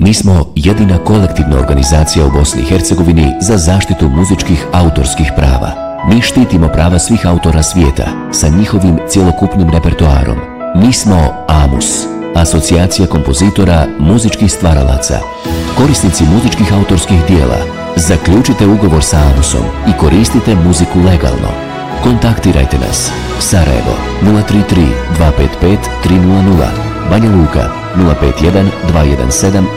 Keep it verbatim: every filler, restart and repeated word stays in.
Mi smo jedina kolektivna organizacija u Bosni i Hercegovini za zaštitu muzičkih autorskih prava. Mi štitimo prava svih autora svijeta sa njihovim cjelokupnim repertoarom. Mi smo AMUS, Asocijacija kompozitora muzičkih stvaralaca. Korisnici muzičkih autorskih dijela, zaključite ugovor sa AMUSom i koristite muziku legalno. Kontaktirajte nas. Sarajevo nula tri tri dva pet pet tri nula nula, Banja Luka nula pet jedan dva jedan sedam